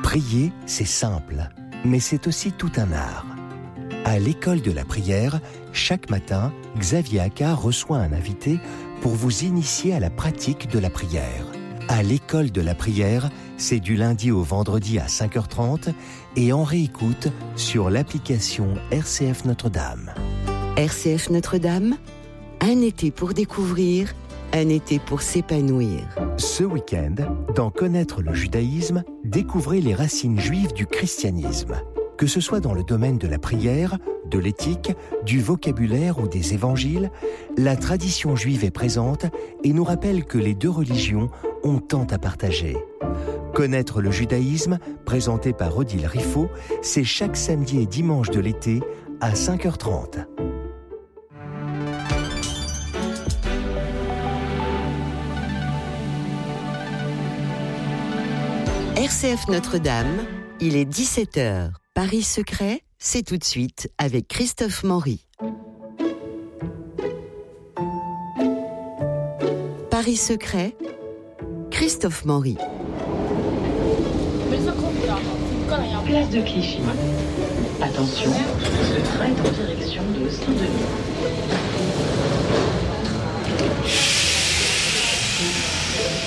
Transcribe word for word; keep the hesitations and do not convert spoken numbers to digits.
Prier, c'est simple, mais c'est aussi tout un art. À l'école de la prière, chaque matin, Xavier Accart reçoit un invité pour vous initier à la pratique de la prière. À l'école de la prière, c'est du lundi au vendredi à cinq heures trente et en réécoute sur l'application R C F Notre-Dame. R C F Notre-Dame, un été pour découvrir, un été pour s'épanouir. Ce week-end, dans Connaître le judaïsme, découvrez les racines juives du christianisme. Que ce soit dans le domaine de la prière, de l'éthique, du vocabulaire ou des évangiles, la tradition juive est présente et nous rappelle que les deux religions ont tant à partager. Connaître le judaïsme, présenté par Odile Riffaut, c'est chaque samedi et dimanche de l'été à cinq heures trente. R C F Notre-Dame, il est dix-sept heures. Paris secret, c'est tout de suite avec Christophe Maury. Paris secret, Christophe Maury. Place de Clichy. Attention, le train est en direction de Saint-Denis.